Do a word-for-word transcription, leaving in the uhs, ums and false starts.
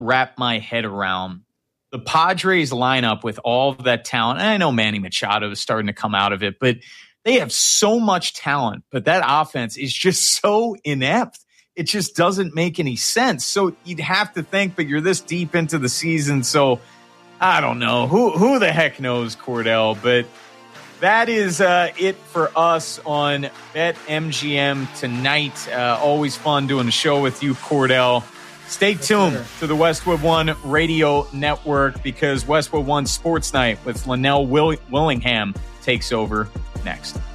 wrap my head around the Padres lineup with all of that talent. And I know Manny Machado is starting to come out of it, but they have so much talent, but that offense is just so inept. It just doesn't make any sense. So you'd have to think, but you're this deep into the season. So I don't know. Who who the heck knows, Cordell? But that is uh, it for us on BetMGM tonight. Uh, always fun doing the show with you, Cordell. Stay yes, tuned sir. to the Westwood One Radio Network because Westwood One Sports Night with Linnell Will- Willingham takes over next.